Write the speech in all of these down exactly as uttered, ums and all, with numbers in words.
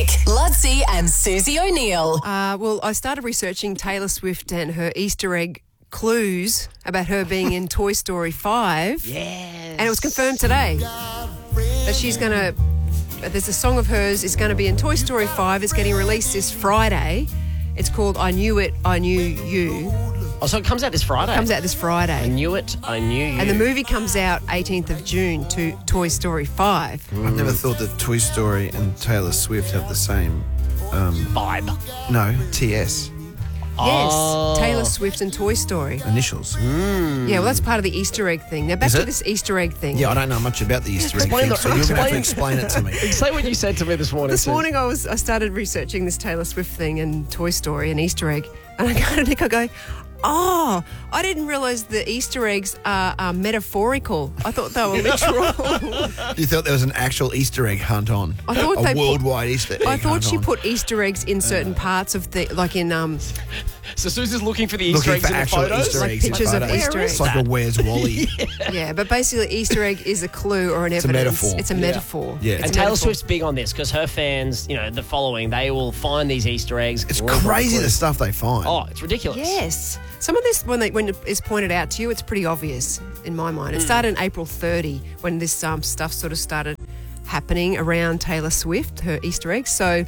Nick, Ludsey and Susie O'Neill. Uh, well, I started researching Taylor Swift and her Easter egg clues about her being in Toy Story five. Yes. And it was confirmed today that she's going to, there's a song of hers is going to be in Toy Story five. It's getting released this Friday. It's called I Knew It, I Knew You. Oh, so it comes out this Friday? Comes out this Friday. I knew it, I knew you. And the movie comes out eighteenth of June to Toy Story five. I've never thought that Toy Story and Taylor Swift have the same um, vibe. No, T S. Yes, Oh. Taylor Swift and Toy Story. Initials. Yeah, well, that's part of the Easter egg thing. Now, back Is to it? this Easter egg thing. Yeah, I don't know much about the Easter egg Explain thing, the- so you're going to have to explain- explain it to me. Say what you said to me this morning. This Sid. morning I was I started researching this Taylor Swift thing and Toy Story and Easter egg, and I go to Nick, I go, oh, I didn't realise the Easter eggs are uh, metaphorical. I thought they were literal. You thought there was an actual Easter egg hunt on? I thought a they put- worldwide Easter egg I thought hunt she on. put Easter eggs in certain parts of the, like in um, So Susie's looking for the Easter Looking eggs for in the actual photos? Easter Like eggs in pictures of photos. Easter eggs. It's like a Where's Wally. yeah, but basically Easter egg is a clue or an a evidence. metaphor. It's a Yeah. metaphor. Yeah. It's And a Taylor metaphor. Swift's big on this because her fans, you know, the following, they will find these Easter eggs. It's Little crazy the clues. stuff they find. Oh, it's ridiculous. Yes. Some of this, when they, when it is pointed out to you, it's pretty obvious in my mind. It started on April thirtieth when this um, stuff sort of started happening around Taylor Swift, her Easter eggs. So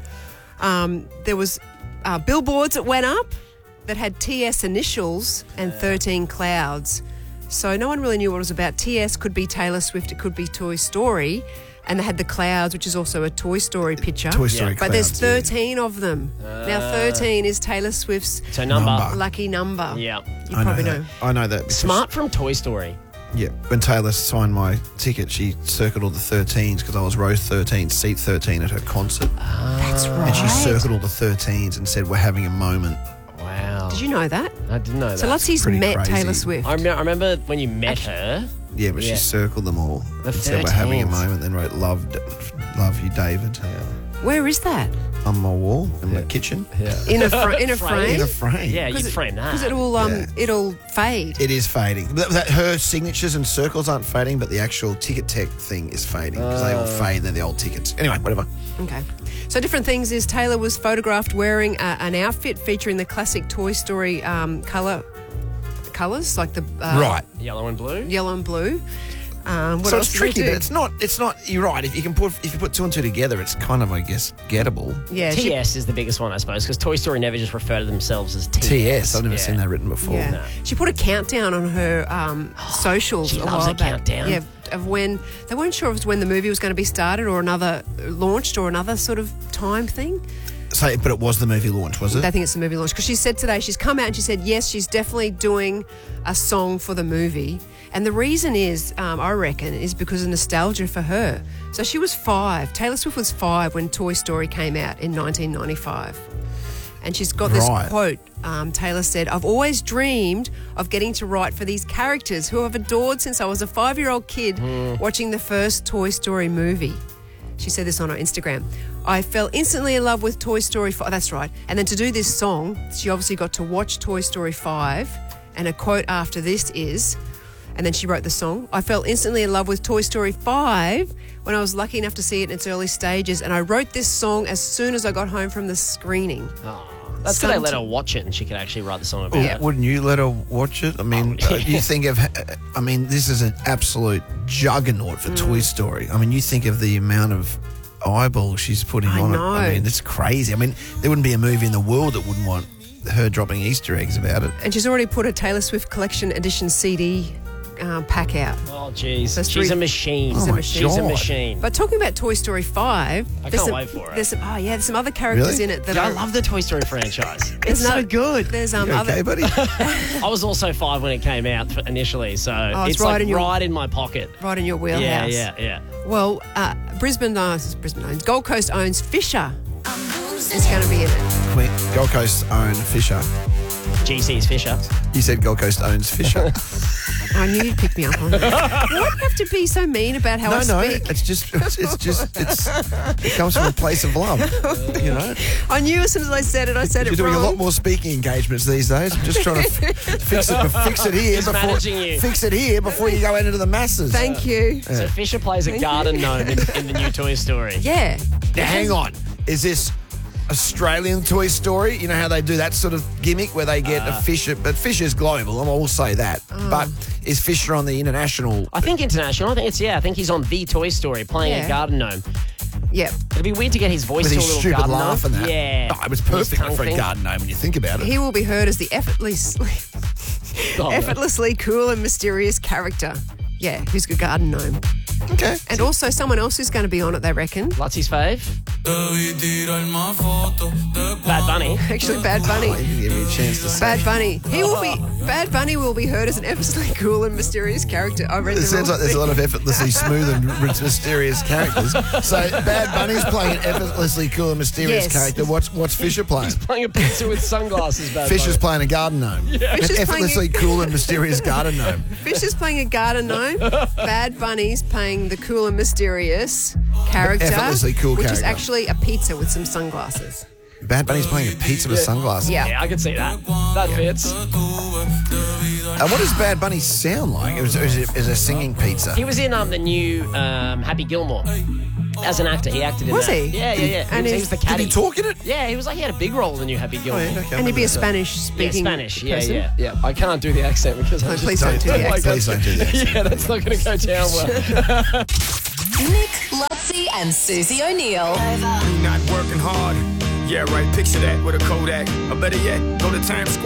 um, there was uh, billboards that went up that had T S initials and thirteen clouds. So no one really knew what it was about. T S could be Taylor Swift, it could be Toy Story. And they had the clouds, which is also a Toy Story picture. Toy Story But there's clouds, yeah. thirteen of them. now, thirteen is Taylor Swift's So number. Number. lucky number. Yeah. You I probably know. know. That. I know that. because- Smart from Toy Story. Yeah. When Taylor signed my ticket, she circled all the thirteens because I was row thirteen, seat thirteen at her concert. That's right. And she circled all the thirteens and said, we're having a moment. Wow. Did you know that? I didn't know that. So Lutzie's pretty met crazy. Taylor Swift. I, rem- I remember when you met her. Yeah, but Yeah. she circled them all. The and said, we're having a thirteens. moment, then wrote, love, love you, David, Where is that? on my wall in my kitchen. Yeah. In a fr- in a Frame. frame. In a frame. Yeah, you'd it, frame that. Because it'll um Yeah. it'll fade. It is fading. That, that, her signatures and circles aren't fading, but the actual ticket tech thing is fading because they all fade. They're the old tickets. Anyway, whatever. Okay. So different things is Taylor was photographed wearing a, an outfit featuring the classic Toy Story um, color colors, like the uh, Right. Yellow and blue. yellow and blue. Um, what So else it's did they tricky, do? but it's not. It's not. You're right. If you can put, if you put two and two together, it's kind of, I guess, gettable. yeah, she- T S is the biggest one, I suppose, because Toy Story never just refer to themselves as T S. T S. I've never Yeah. seen that written before. Yeah. No. She put a countdown on her um, socials She a loves while a back. countdown. Yeah, of when they weren't sure if it was when the movie was going to be started or another launched or another sort of time thing. So, but it was the movie launch, was it? I think it's the movie launch because she said today she's come out and she said yes, she's definitely doing a song for the movie, and the reason is um, I reckon is because of nostalgia for her. So she was five. Taylor Swift was five when Toy Story came out in nineteen ninety-five. And she's got this Right. quote. Um, Taylor said, I've always dreamed of getting to write for these characters who I've adored since I was a five-year-old kid watching the first Toy Story movie. She said this on her Instagram. I fell instantly in love with Toy Story five. That's right. And then to do this song, she obviously got to watch Toy Story five. And a quote after this is, and then she wrote the song, I fell instantly in love with Toy Story five when I was lucky enough to see it in its early stages. And I wrote this song as soon as I got home from the screening. That's good. I Some let t- her watch it and she could actually write the song about Yeah. it. Wouldn't you let her watch it? I mean, Oh, uh, you think of, I mean, this is an absolute juggernaut for Mm. Toy Story. I mean, you think of the amount of eyeballs she's putting I on know. it. I mean, it's crazy. I mean, there wouldn't be a movie in the world that wouldn't want her dropping Easter eggs about it. And she's already put a Taylor Swift Collection Edition C D uh, pack out. Oh, jeez. That's She's three- a machine. Oh, my She's a God. machine. But talking about Toy Story five, I there's can't some, wait for it. There's some, oh yeah, there's some other characters Really? in it that Yeah, I are, love the Toy Story franchise. there's It's so no- good. There's um You other. okay, buddy? I was also five when it came out f- initially, so Oh, it's it's, right like in your- right in my pocket. Right in your wheelhouse. Yeah, yeah, yeah. Well, uh, Brisbane, no, it's Brisbane owns, Gold Coast owns Fisher. Is going to be in it. Queen, Gold Coast own Fisher. G C's Fisher. You said Gold Coast owns Fisher. I knew you'd pick me up on that. Why do you have to be so mean about how no, I no, speak? it's just, it's, it's just, it's, it comes from a place of love. You know, I knew as soon as I said it, I said you're it doing wrong. a lot more speaking engagements these days. I'm just trying to f- fix it, fix it here He's before, managing you. fix it here before you go out into the masses. Thank you. So Fisher plays a garden gnome in, in the new Toy Story. Yeah. Now, hang on. is this Australian Toy Story? You know how they do that sort of gimmick where they get Uh. a Fisher, but Fisher's global, I will say that. Oh. But is Fisher on the international? I think international. I think it's, yeah, I think he's on The Toy Story playing Yeah. a garden gnome. Yep. It'd be weird to get his voice With to a his little stupid garden laugh gnome. and that. Yeah. Oh, it was His perfect tongue for a thing. garden name when you think about it. He will be heard as the effortlessly, Oh, no. effortlessly cool and mysterious character. Yeah, who's a garden gnome. Okay. And also someone else who's going to be on it, they reckon. What's his fave? Bad Bunny. Actually, Bad Bunny. You didn't give me a chance to say. Bad Bunny. He will be. Bad Bunny will be heard as an effortlessly cool and mysterious character. I read It the sounds wrong like there's a lot thing. of effortlessly smooth and mysterious characters. So Bad Bunny's playing an effortlessly cool and mysterious Yes. character. What's what's Fisher playing? Playing a pizza with sunglasses, Bad Fisher's Bunny. playing a garden gnome. An Fisher's playing effortlessly a- cool and mysterious garden gnome. Fish is playing a garden gnome. Bad Bunny's playing the cool and mysterious character, Effortlessly cool which is character. actually a pizza with some sunglasses. Bad Bunny's playing a pizza with sunglasses. Yeah. Yeah, I can see that. That fits. And what does Bad Bunny sound like? Is, is, it, is it a singing pizza? He was in um, the new um, Happy Gilmore. As an actor, he acted in Was that. he? Yeah, yeah, yeah. And he, was, he he's- was the Did caddy. he talk in it? Yeah, he was like, he had a big role in the new Happy Gilmore. Oh, yeah, okay. And he'd be a Yeah, Spanish Yeah, speaking Spanish. Yeah, person. yeah, yeah. I can't do the accent because I No, just please don't do the like, accent. Please don't do the accent. Yeah, that's not going to go down well. Nick, Lutzi, and Susie O'Neill. Not working hard. Yeah, right. Picture that with a Kodak. Or better yet, go to Times Square.